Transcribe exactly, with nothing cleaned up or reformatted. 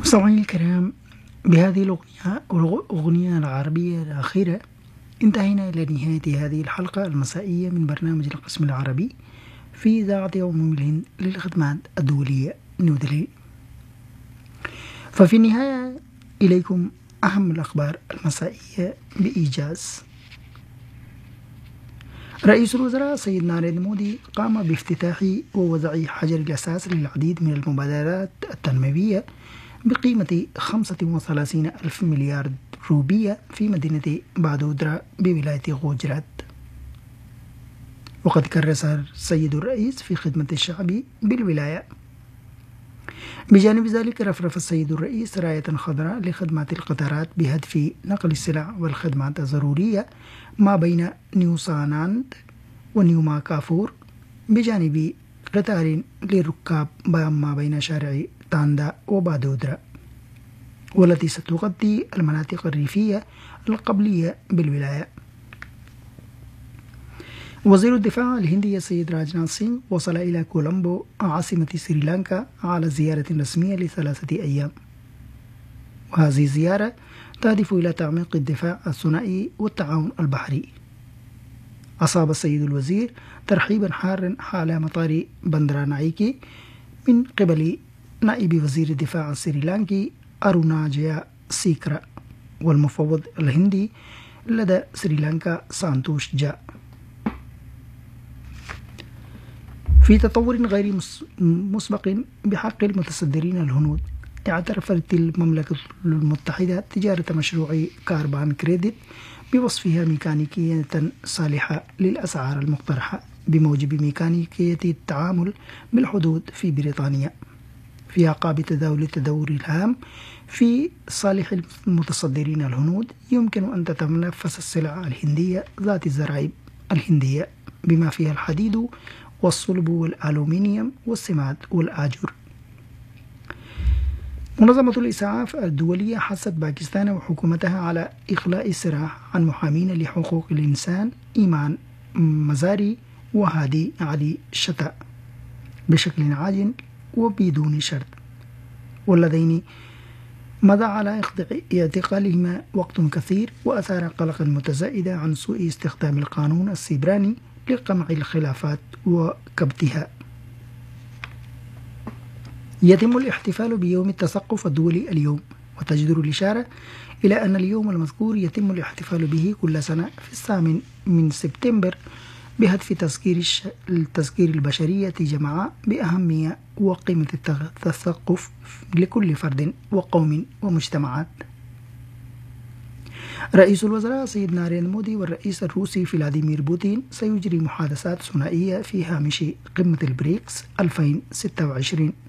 مستمعينا الكرام، بهذه الأغنية الأغنية العربية الأخيرة انتهينا إلى نهاية هذه الحلقة المسائية من برنامج القسم العربي في إذاعة عموم الهند للخدمات الدولية نيودلهي. ففي النهاية إليكم أهم الأخبار المسائية بإيجاز. رئيس الوزراء سيد ناريندر مودي قام بافتتاح ووضع حجر الأساس للعديد من المبادرات التنموية بقيمة خمسة وثلاثين ألف مليار روبية في مدينة بادودرا بولاية غوجرات. وقد كرس السيد الرئيس في خدمة الشعب بالولاية. بجانب ذلك رفرف السيد الرئيس راية خضراء لخدمات القطارات بهدف نقل السلع والخدمات الضرورية ما بين نيو ساناند ونيو ماكافور، بجانب قطار للركاب ما بين شارع تاندا وبادودرا، والتي ستغطي المناطق الريفية القبلية بالولاية. وزير الدفاع الهندي السيد راجناث سينغ وصل إلى كولومبو عاصمة سريلانكا على زيارة رسمية لثلاثة أيام، وهذه الزيارة تهدف إلى تعميق الدفاع الثنائي والتعاون البحري. أصاب السيد الوزير ترحيبا حارا حال مطار بندرانايكي من قبل نائب وزير الدفاع السريلانكي أروناجيا سيكرا والمفوض الهندي لدى سريلانكا سانتوش جا. في تطور غير مسبق بحق المتصدرين الهنود، اعترفت المملكة المتحدة تجارة مشروع كاربان كريديت بوصفها ميكانيكية صالحة للأسعار المقترحة بموجب ميكانيكية التعامل بالحدود في بريطانيا، في أعقاب تداول التدور الهام في صالح المتصدرين الهنود. يمكن أن تتنفس السلع الهندية ذات الزرائب الهندية بما فيها الحديد والصلب والألومنيوم والسماد والآجر. منظمة الإسعاف الدولية حثت باكستان وحكومتها على إخلاء السراح عن محامين لحقوق الإنسان إيمان مزاري وهادي علي شتا بشكل عاجل وبدون شرط، والذين مضى على اعتقالهما وقت كثير وأثار قلقا متزايدا عن سوء استخدام القانون السيبراني لقمع الخلافات وكبتها. يتم الاحتفال بيوم التثقف الدولي اليوم، وتجدر الإشارة إلى أن اليوم المذكور يتم الاحتفال به كل سنة في الثامن من سبتمبر بهدف تذكير التذكير البشرية جماعة بأهمية وقيمة التثقف لكل فرد وقوم ومجتمعات. رئيس الوزراء سيد ناريندر مودي والرئيس الروسي فلاديمير بوتين سيجري محادثات ثنائية في هامش قمة البريكس ألفين وستة وعشرين.